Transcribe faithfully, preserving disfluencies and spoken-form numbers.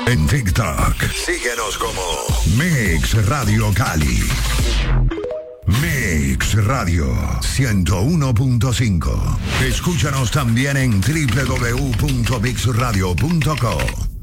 En TikTok, síguenos como Mix Radio Cali. Mix Radio ciento uno punto cinco. Escúchanos también en doble u doble u doble u punto mix radio punto co.